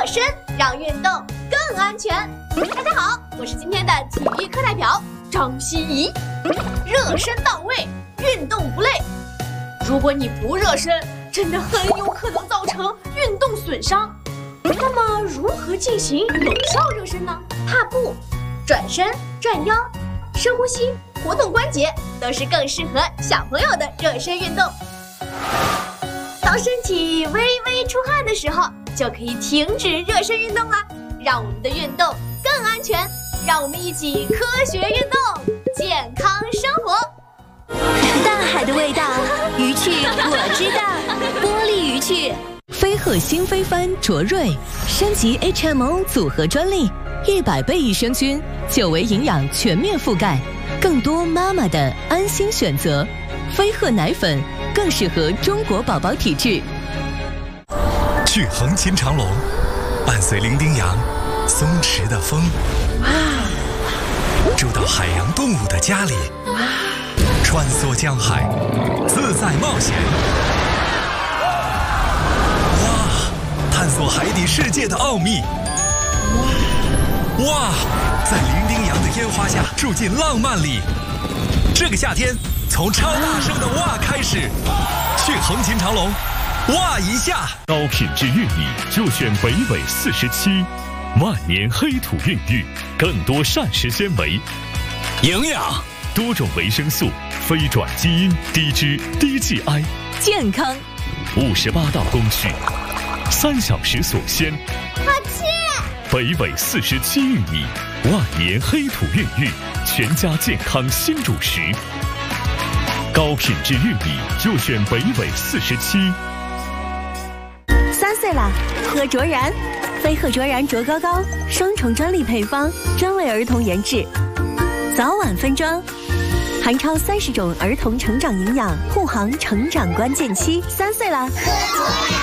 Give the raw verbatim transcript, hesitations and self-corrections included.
身，让运动更安全。大家好，我是今天的体育课代表张希怡。热身到位，运动不累。如果你不热身，真的很有可能造成运动损伤。那么如何进行有效热身呢？踏步、转身、转腰、深呼吸、活动关节，都是更适合小朋友的热身运动。当身体微微出汗的时候，就可以停止热身运动啦，让我们的运动更安全。让我们一起科学运动，健康生活。 大海的味道，鱼趣我知道。玻璃鱼趣， 飞鹤新飞帆卓瑞升级 H M O 组合专利，一百倍益生菌，久维营养全面覆盖，更多妈妈的安心选择。飞鹤奶粉更适合中国宝宝体质。 去横琴长龙，伴随伶仃洋松弛的风，住到海洋动物的家里，穿梭江海，自在冒险。哇，探索海底世界的奥秘。哇，在伶仃洋的烟花下住进浪漫里。这个夏天，从超大声的哇开始，去横琴长龙，哇一下！ 高品质玉米就选北纬四十七，万年黑土孕育，更多膳食纤维， 营养， 多种维生素，非转基因，低脂低 G I， 健康， 五十八道工序，三小时锁鲜。 好吃！ 北纬四十七玉米，万年黑土孕育，全家健康新主食。高品质玉米就选北纬四十七。 三岁啦，喝卓然，飞鹤卓然卓高高，双重专利配方，专为儿童研制，早晚分装，含超三十种儿童成长营养，护航成长关键期。三岁啦，喝卓然。